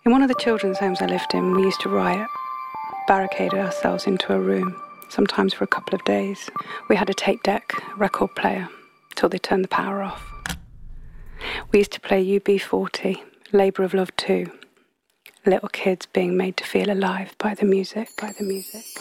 In one of the children's homes I lived in, we used to riot, barricade ourselves into a room, sometimes for a couple of days. We had a tape deck, a record player, till they turned the power off. We used to play UB40, Labour of Love 2, little kids being made to feel alive by the music.